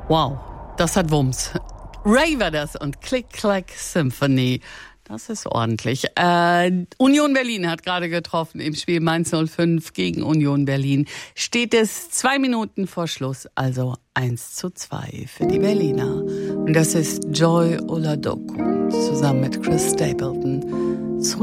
Wow, das hat Wumms. Ray war das und Click Clack Symphony. Das ist ordentlich. Union Berlin hat gerade getroffen im Spiel Mainz 05 gegen Union Berlin. Steht es 2 Minuten vor Schluss, also 1:2 für die Berliner. Und das ist Joy Oladoku zusammen mit Chris Stapleton.